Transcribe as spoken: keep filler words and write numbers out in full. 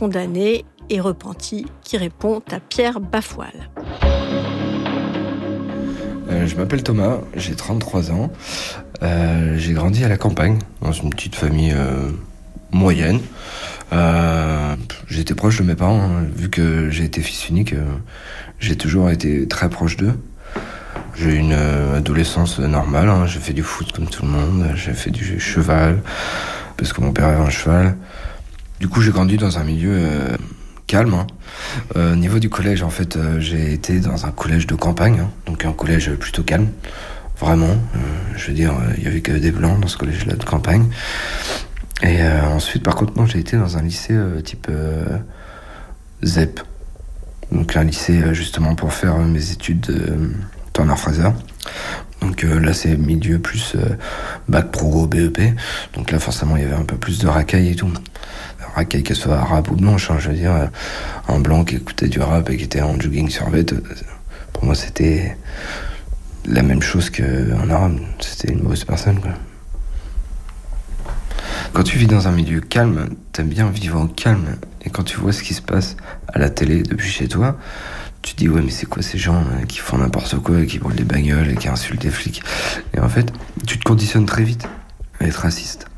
condamné et repenti qui répond à Pierre Bafoil. Euh, je m'appelle Thomas, j'ai trente-trois ans. Euh, j'ai grandi à la campagne, dans une petite famille euh, moyenne. Euh, j'étais proche de mes parents, hein, vu que j'ai été fils unique. Euh, j'ai toujours été très proche d'eux. J'ai eu une euh, adolescence normale, hein. J'ai fait du foot comme tout le monde, j'ai fait du cheval, parce que mon père avait un cheval. Du coup, j'ai grandi dans un milieu euh, calme. Hein. Euh, au niveau du collège, en fait, euh, j'ai été dans un collège de campagne, hein, donc un collège plutôt calme, vraiment. Euh, je veux dire, il euh, y avait que des blancs dans ce collège-là de campagne. Et euh, ensuite, par contre, non, j'ai été dans un lycée euh, type euh, Z E P. Donc un lycée, euh, justement, pour faire euh, mes études euh, Turner Fraser. Donc euh, là, c'est milieu plus euh, bac pro, B E P. Donc là, forcément, il y avait un peu plus de racailles et tout. Racaille, qu'elle soit arabe ou blanche, hein, je veux dire, euh, un blanc qui écoutait du rap et qui était en jogging survêt, euh, pour moi, c'était la même chose qu'un arabe. C'était une mauvaise personne, quoi. Quand tu vis dans un milieu calme, t'aimes bien vivre au calme. Et quand tu vois ce qui se passe à la télé depuis chez toi, tu te dis, ouais, mais c'est quoi ces gens hein, qui font n'importe quoi, et qui brûlent des bagnoles et qui insultent les flics. Et en fait, tu te conditionnes très vite à être raciste.